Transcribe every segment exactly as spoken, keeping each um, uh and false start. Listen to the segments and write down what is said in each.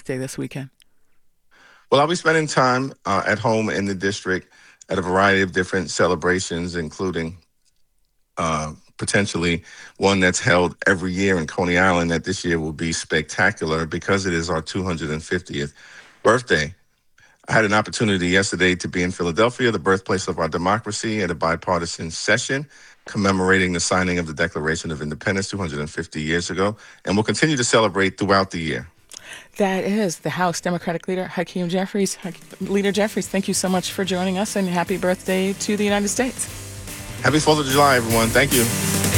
birthday this weekend? Well, I'll be spending time uh, at home in the district at a variety of different celebrations, including uh, potentially one that's held every year in Coney Island that this year will be spectacular because it is our two hundred fiftieth birthday. I had an opportunity yesterday to be in Philadelphia, the birthplace of our democracy, at a bipartisan session commemorating the signing of the Declaration of Independence two hundred fifty years ago, and we'll continue to celebrate throughout the year. That is the House Democratic Leader, Hakeem Jeffries. Leader Jeffries, thank you so much for joining us, and happy birthday to the United States. Happy fourth of July, everyone. Thank you.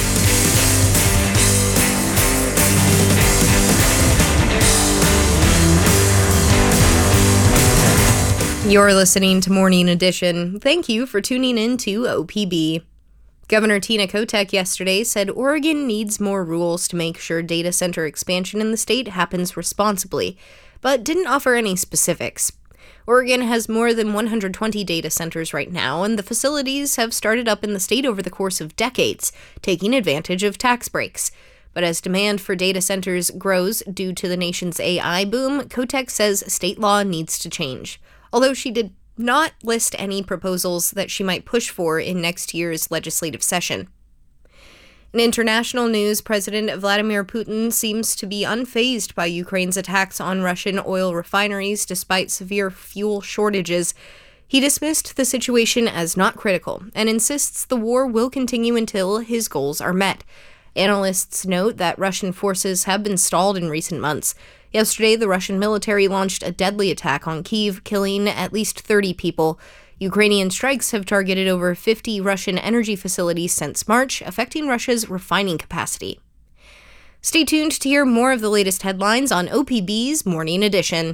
You're listening to Morning Edition. Thank you for tuning in to O P B. Governor Tina Kotek yesterday said Oregon needs more rules to make sure data center expansion in the state happens responsibly, but didn't offer any specifics. Oregon has more than one hundred twenty data centers right now, and the facilities have started up in the state over the course of decades, taking advantage of tax breaks. But as demand for data centers grows due to the nation's A I boom, Kotek says state law needs to change. Although she did not list any proposals that she might push for in next year's legislative session. In international news, President Vladimir Putin seems to be unfazed by Ukraine's attacks on Russian oil refineries despite severe fuel shortages. He dismissed the situation as not critical and insists the war will continue until his goals are met. Analysts note that Russian forces have been stalled in recent months. Yesterday, the Russian military launched a deadly attack on Kyiv, killing at least thirty people. Ukrainian strikes have targeted over fifty Russian energy facilities since March, affecting Russia's refining capacity. Stay tuned to hear more of the latest headlines on O P B's Morning Edition.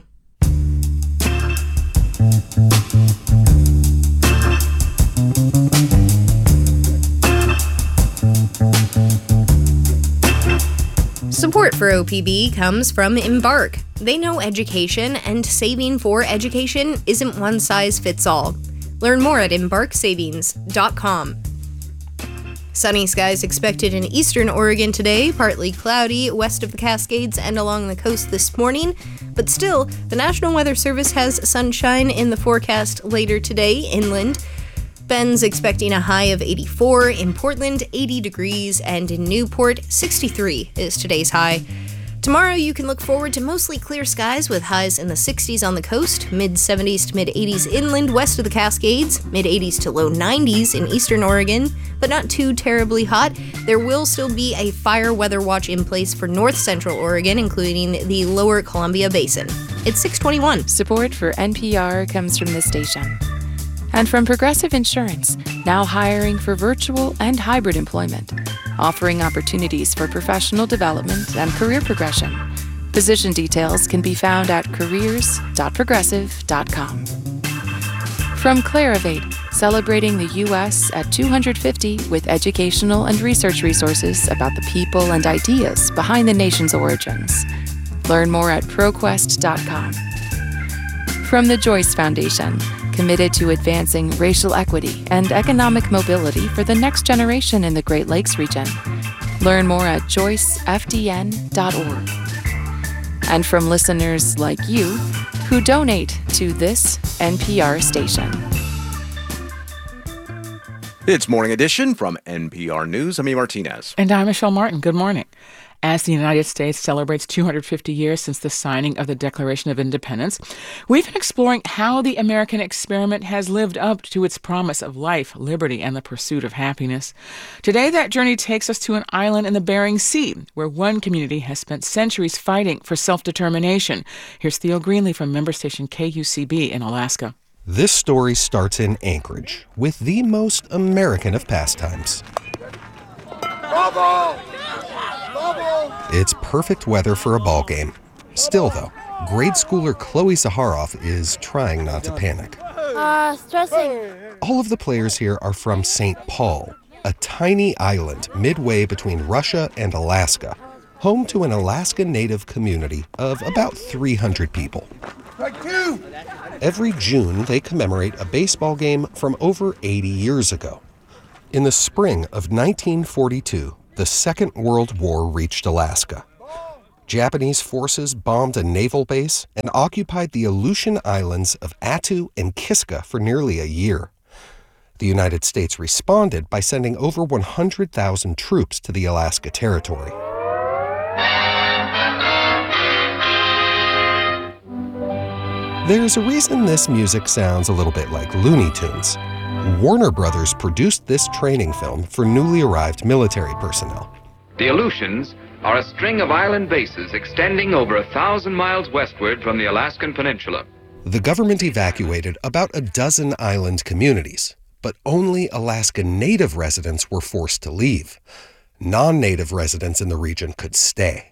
Support for O P B comes from Embark. They know education, and saving for education isn't one size fits all. Learn more at embark savings dot com. Sunny skies expected in eastern Oregon today, partly cloudy west of the Cascades and along the coast this morning. But still, the National Weather Service has sunshine in the forecast later today inland. Ben's expecting a high of eighty-four, in Portland eighty degrees, and in Newport sixty-three is today's high. Tomorrow you can look forward to mostly clear skies with highs in the sixties on the coast, mid-seventies to mid-eighties inland west of the Cascades, mid-eighties to low nineties in eastern Oregon, but not too terribly hot. There will still be a fire weather watch in place for north central Oregon, including the lower Columbia Basin. It's six twenty-one. Support for N P R comes from this station. And from Progressive Insurance, now hiring for virtual and hybrid employment, offering opportunities for professional development and career progression. Position details can be found at careers dot progressive dot com. From Clarivate, celebrating the U S at two hundred fifty with educational and research resources about the people and ideas behind the nation's origins. Learn more at proquest dot com. From the Joyce Foundation, committed to advancing racial equity and economic mobility for the next generation in the Great Lakes region. Learn more at joyce f d n dot org. And from listeners like you who donate to this N P R station. It's Morning Edition from N P R News. I'm E. Martinez. And I'm Michelle Martin. Good morning. As the United States celebrates two hundred fifty years since the signing of the Declaration of Independence, we've been exploring how the American experiment has lived up to its promise of life, liberty, and the pursuit of happiness. Today, that journey takes us to an island in the Bering Sea, where one community has spent centuries fighting for self-determination. Here's Theo Greenlee from member station K U C B in Alaska. This story starts in Anchorage, with the most American of pastimes. Bravo! It's perfect weather for a ball game. Still, though, grade schooler Chloe Zaharoff is trying not to panic. Uh, stressing. All of the players here are from Saint Paul, a tiny island midway between Russia and Alaska, home to an Alaska Native community of about three hundred people. Every June, they commemorate a baseball game from over eighty years ago. In the spring of nineteen forty-two, the Second World War reached Alaska. Japanese forces bombed a naval base and occupied the Aleutian islands of Attu and Kiska for nearly a year. The United States responded by sending over one hundred thousand troops to the Alaska Territory. There's a reason this music sounds a little bit like Looney Tunes. Warner Brothers produced this training film for newly arrived military personnel. The Aleutians are a string of island bases extending over a thousand miles westward from the Alaskan Peninsula. The government evacuated about a dozen island communities, but only Alaska Native residents were forced to leave. Non-Native residents in the region could stay.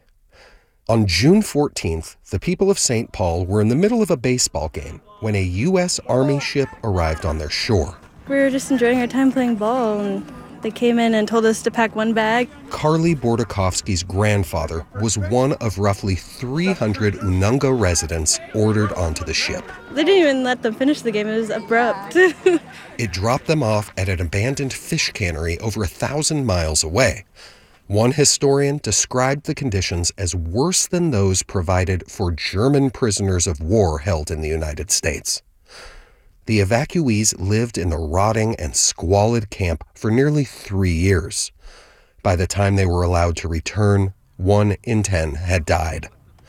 On June fourteenth, the people of Saint Paul were in the middle of a baseball game when a U S Army ship arrived on their shore. We were just enjoying our time playing ball, and they came in and told us to pack one bag. Carly Bordakovsky's grandfather was one of roughly three hundred Ununga residents ordered onto the ship. They didn't even let them finish the game. It was abrupt. It dropped them off at an abandoned fish cannery over a thousand miles away. One historian described the conditions as worse than those provided for German prisoners of war held in the United States. The evacuees lived in the rotting and squalid camp for nearly three years. By the time they were allowed to return, one in ten had died.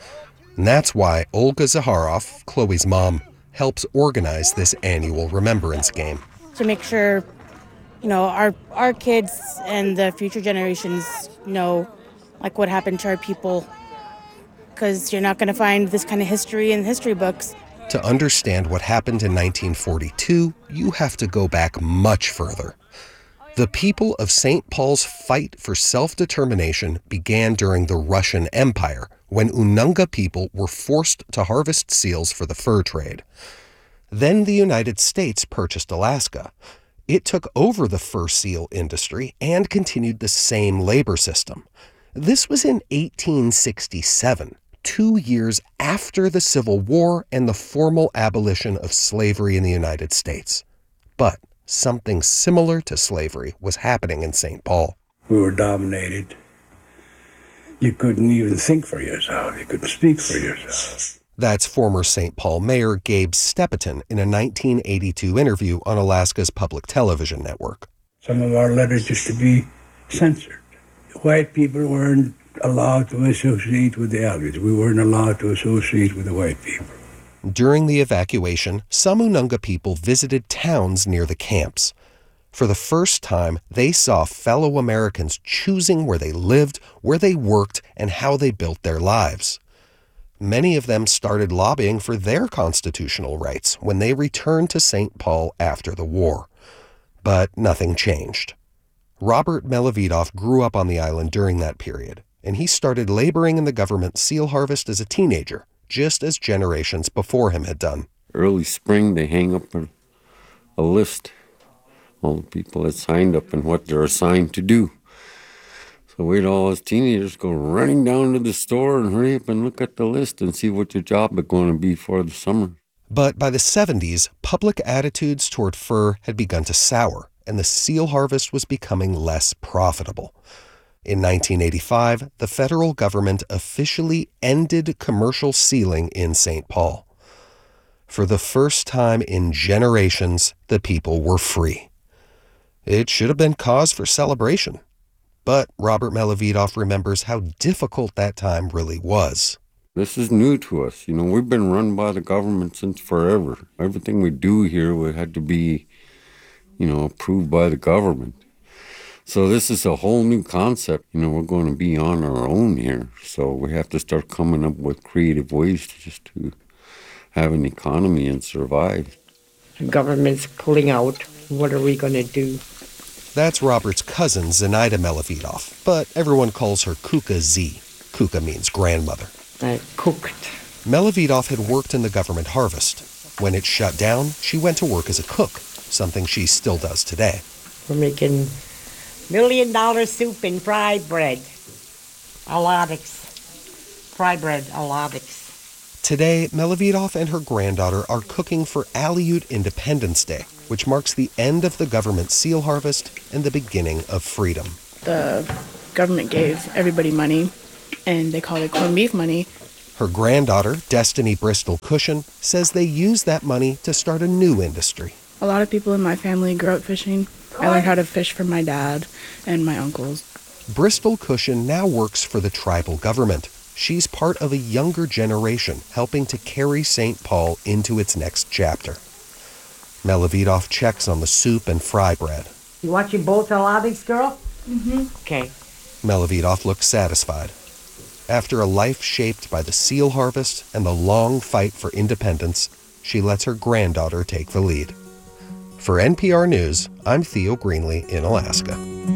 And that's why Olga Zaharoff, Chloe's mom, helps organize this annual remembrance game. To make sure, you know, our our kids and the future generations know, like, what happened to our people. Because you're not going to find this kind of history in history books. To understand what happened in nineteen forty-two, you have to go back much further. The people of Saint Paul's fight for self-determination began during the Russian Empire, when Ununga people were forced to harvest seals for the fur trade. Then the United States purchased Alaska. It took over the fur seal industry and continued the same labor system. This was in eighteen sixty-seven. Two years after the Civil War and the formal abolition of slavery in the United States. But something similar to slavery was happening in Saint Paul. We were dominated. You couldn't even think for yourself. You couldn't speak for yourself. That's former Saint Paul Mayor Gabe Stepeton in a nineteen eighty-two interview on Alaska's public television network. Some of our letters used to be censored. White people weren't allowed to associate with the Allies. We weren't allowed to associate with the white people. During the evacuation, some Ununga people visited towns near the camps. For the first time, they saw fellow Americans choosing where they lived, where they worked, and how they built their lives. Many of them started lobbying for their constitutional rights when they returned to Saint Paul after the war. But nothing changed. Robert Melavidov grew up on the island during that period, and he started laboring in the government seal harvest as a teenager, just as generations before him had done. Early spring, they hang up a, a list, all the people that signed up and what they're assigned to do. So we'd all, as teenagers, go running down to the store and hurry up and look at the list and see what your job is going to be for the summer. But by the seventies, public attitudes toward fur had begun to sour, and the seal harvest was becoming less profitable. In nineteen eighty-five, the federal government officially ended commercial sealing in Saint Paul. For the first time in generations, the people were free. It should have been cause for celebration. But Robert Melavidov remembers how difficult that time really was. This is new to us. You know, we've been run by the government since forever. Everything we do here would had to be, you know, approved by the government. So this is a whole new concept. You know, we're going to be on our own here. So we have to start coming up with creative ways to just to have an economy and survive. The government's pulling out. What are we going to do? That's Robert's cousin, Zenaida Melavidov, but everyone calls her Kuka Z. Kuka means grandmother. I cooked. Melavidov had worked in the government harvest. When it shut down, she went to work as a cook, something she still does today. We're making million dollar soup and fried bread. Alodics. Fried bread, alodics. Today, Melavidov and her granddaughter are cooking for Aleut Independence Day, which marks the end of the government seal harvest and the beginning of freedom. The government gave everybody money, and they call it corned beef money. Her granddaughter, Destiny Bristol Cushion, says they use that money to start a new industry. A lot of people in my family grew up fishing. I learned how to fish from my dad and my uncles. Bristol Cushion now works for the tribal government. She's part of a younger generation helping to carry Saint Paul into its next chapter. Melavidoff checks on the soup and fry bread. You want your bowl to allow this, girl? Mm-hmm. Okay. Melavidoff looks satisfied. After a life shaped by the seal harvest and the long fight for independence, she lets her granddaughter take the lead. For N P R News, I'm Theo Greenlee in Alaska.